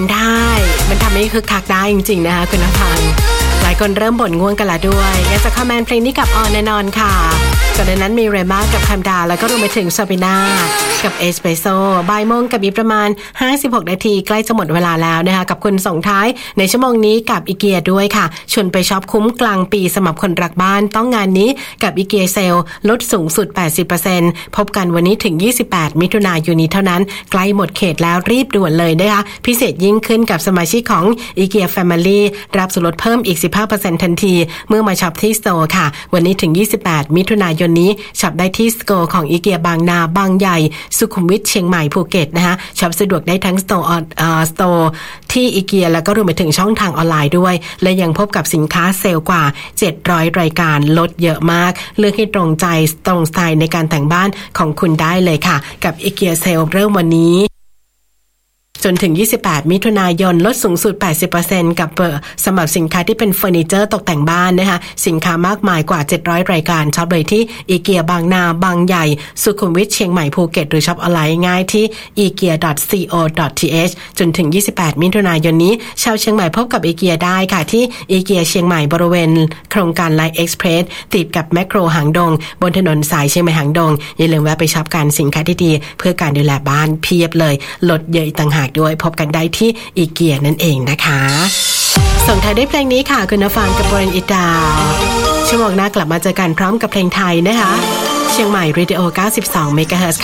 ได้มันทำให้คึกคักได้จริงๆนะคะคุณนภัสหลายคนเริ่มบ่นง่วงกันละด้วยอยากจะคอมเมนต์เพลงนี้กับออนแน่นอนค่ะก่อนหน้านั้นมีเรม่ากับคัมดาแล้วก็รวมไปถึงซาบิน่ากับเอสเปรสโซ่บ่ายโมงกับอีกประมาณ56นาทีใกล้จะหมดเวลาแล้วนะคะกับคุณส่งท้ายในชั่วโมงนี้กับอีเกียด้วยค่ะชวนไปช็อปคุ้มกลางปีสำหรับคนรักบ้านต้องงานนี้กับอีเกียเซลลดสูงสุด 80% พบกันวันนี้ถึง28มิถุนายนนี้เท่านั้นใกล้หมดเขตแล้วรีบด่วนเลยนะคะพิเศษยิ่งขึ้นกับสมาชิกของอีเกียแฟมิลี่รับส่วนลดเพิ่มอีก 15% ทันทีเมื่อมาช็อปที่สโตร์ค่ะวันนี้ถึง28มิถุนายนนี้ช็อปได้ที่สโตร์ของอีเกียบางนาบางใหญ่สุขุมวิทเชียงใหม่ภูเก็ตนะคะช็อปสะดวกได้ทั้งสโตร์ที่อีเกียแล้วก็รวมไปถึงช่องทางออนไลน์ด้วยและยังพบกับสินค้าเซลล์กว่า700รายการลดเยอะมากเลือกให้ตรงใจตรงสไตล์ในการแต่งบ้านของคุณได้เลยค่ะกับอีเกียเซลล์เริ่มวันนี้จนถึง28มิถุนายนลดสูงสุด 80% กับสำหรับสินค้าที่เป็นเฟอร์นิเจอร์ตกแต่งบ้านนะคะสินค้ามากมายกว่า700รายการช็อปเลยที่อีเกียบางนาบางใหญ่สุขุมวิทเชียงใหม่ภูเก็ตหรือช็อปออนไลน์ง่ายที่ ikea.co.th จนถึง28มิถุนายนนี้ชาวเชียงใหม่พบกับอีเกียได้ค่ะที่อีเกียเชียงใหม่บริเวณโครงการไลน์เอ็กซ์เพรสติดกับแมคโครหางดงบนถนนสายเชียงใหม่หางดงอย่าลืมแวะไปช็อปกันสินค้าที่ดีเพื่อการดูแลบ้านเพียบเลยลดเยอะต่างหากด้วยพบกันได้ที่อีเกียนั่นเองนะคะส่งท้ายด้วยเพลงนี้ค่ะคุณนฟังกับโบรนอิดาวชั่วโมงหน้ากลับมาเจอกันพร้อมกับเพลงไทยนะคะเชียงใหม่เรดิโอ92 เมกะเฮิรตซ์